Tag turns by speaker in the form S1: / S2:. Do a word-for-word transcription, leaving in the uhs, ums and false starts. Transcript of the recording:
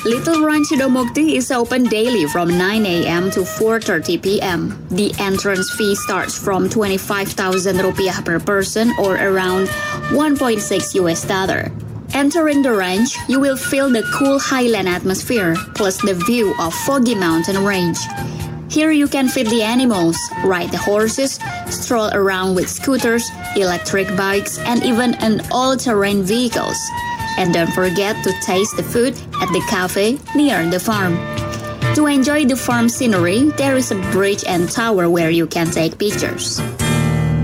S1: Little Ranch Sidomukti is open daily from nine a.m. to four thirty p.m. The entrance fee starts from twenty-five thousand rupiah per person or around one point six U S dollar. Entering the ranch, you will feel the cool highland atmosphere plus the view of Foggy Mountain Range. Here you can feed the animals, ride the horses, stroll around with scooters, electric bikes, and even an all-terrain vehicles. And don't forget to taste the food at the cafe near the farm. To enjoy the farm scenery, there is a bridge and tower where you can take pictures.